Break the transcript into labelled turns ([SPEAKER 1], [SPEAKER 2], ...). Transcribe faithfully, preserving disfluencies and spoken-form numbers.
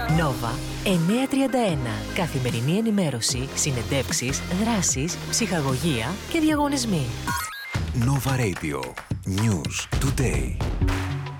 [SPEAKER 1] Nova εννιακόσια τριάντα ένα. Καθημερινή ενημέρωση, συνεντεύξεις, δράσεις, ψυχαγωγία και διαγωνισμοί.
[SPEAKER 2] Nova Radio. News Today.